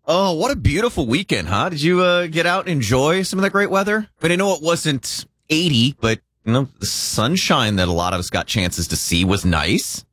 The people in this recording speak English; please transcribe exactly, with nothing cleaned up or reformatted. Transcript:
Oh, what a beautiful weekend, huh? Did you uh, get out and enjoy some of that great weather? I mean, I know it wasn't eighty, but you know, the sunshine that a lot of us got chances to see was nice.